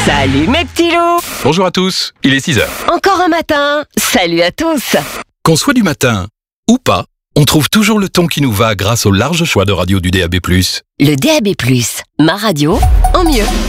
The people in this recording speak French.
Salut mes petits loups! Bonjour à tous, il est 6h. Encore un matin, salut à tous! Qu'on soit du matin ou pas, on trouve toujours le ton qui nous va grâce au large choix de radio du DAB+. Le DAB+, ma radio en mieux.